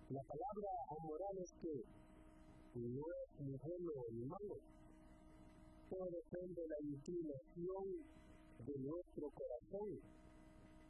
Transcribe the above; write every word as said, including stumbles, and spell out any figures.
La palabra amoral es que no es ni bueno ni malo. Todo depende de la inclinación de nuestro corazón.